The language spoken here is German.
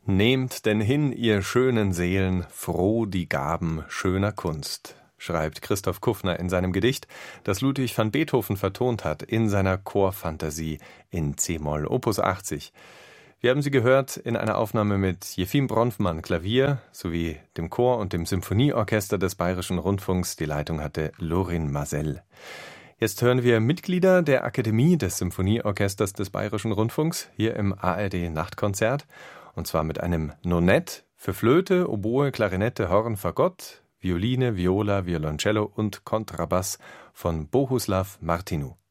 Nehmt denn hin, ihr schönen Seelen, froh die Gaben schöner Kunst, schreibt Christoph Kuffner in seinem Gedicht, das Ludwig van Beethoven vertont hat in seiner Chorfantasie in c-Moll, Opus 80. Wir haben sie gehört in einer Aufnahme mit Jefim Bronfmann Klavier sowie dem Chor und dem Symphonieorchester des Bayerischen Rundfunks. Die Leitung hatte Lorin Masel. Jetzt hören wir Mitglieder der Akademie des Symphonieorchesters des Bayerischen Rundfunks hier im ARD Nachtkonzert. Und zwar mit einem Nonett für Flöte, Oboe, Klarinette, Horn, Fagott, Violine, Viola, Violoncello und Kontrabass von Bohuslav Martinu.